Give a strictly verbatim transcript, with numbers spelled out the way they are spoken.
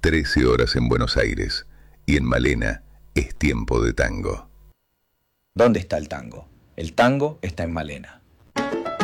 trece horas en Buenos Aires y en Malena es tiempo de tango. ¿Dónde está el tango? El tango está en Malena.